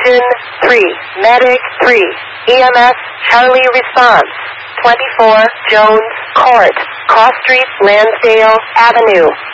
Engine 3, Medic 3, EMS Charlie response. 24 Jones Court, Cross Street, Lansdale Avenue.